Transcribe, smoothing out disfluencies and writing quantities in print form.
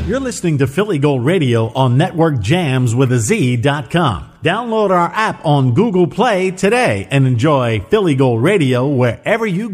You're listening to Philly Gold Radio on NetworkJamsWithAZ.com. Download our app on Google Play today and enjoy Philly Gold Radio wherever you go.